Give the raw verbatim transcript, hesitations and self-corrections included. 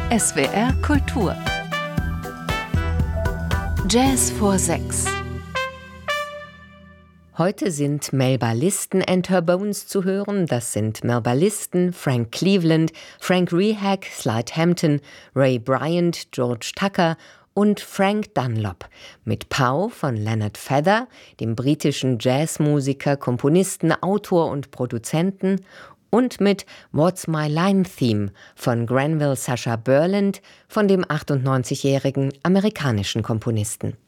S W R Kultur Jazz vor sechs. Heute sind Melba Liston and Her Bones zu hören. Das sind Melba Liston, Frank Cleveland, Frank Rehak, Slide Hampton, Ray Bryant, George Tucker und Frank Dunlop. Mit Pow von Leonard Feather, dem britischen Jazzmusiker, Komponisten, Autor und Produzenten, und mit What's My Line Theme von Granville Sasha Burland, von dem achtundneunzigjährigen amerikanischen Komponisten.